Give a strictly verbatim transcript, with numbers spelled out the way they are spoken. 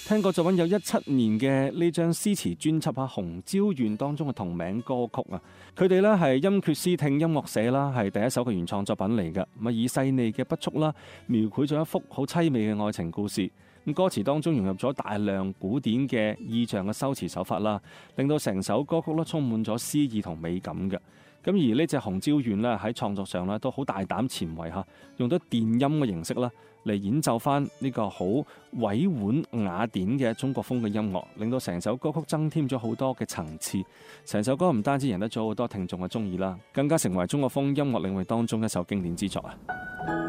聽過作品有一七年嘅呢張詩詞專輯《紅椒縣》當中嘅同名歌曲啊，佢哋咧係音缺詩聽音樂社啦，係第一首嘅原創作品嚟嘅。咁啊，以細膩嘅筆觸啦，描繪咗一幅好淒美嘅愛情故事。咁歌詞當中融入咗大量古典嘅意象嘅修辭手法啦，令到成首歌曲咧充滿咗詩意同美感嘅。咁而呢隻紅椒縣咧喺創作上咧都好大膽前衛嚇，用咗電音嘅形式啦嚟演奏翻呢個好委婉雅典嘅中國風嘅音樂，令到成首歌曲增添咗好多嘅層次。成首歌唔單止贏得咗好多聽眾嘅中意啦，更加成為中國風音樂領域當中一首經典之作啊！